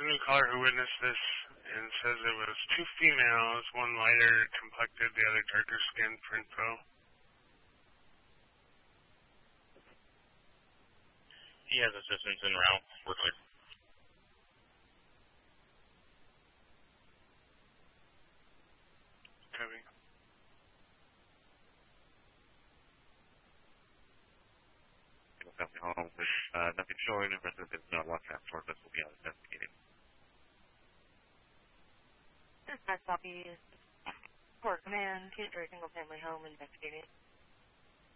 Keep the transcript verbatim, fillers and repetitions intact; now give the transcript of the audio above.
a new caller who witnessed this and says it was two females, one lighter complected, the other darker skinned for info. He has assistance en route. We're clear. Copy. Copy home with uh, nothing showing, and rest of it is not WhatsApp short list will be out investigating. Dispatch copy. Port command, Kendra single family home investigating.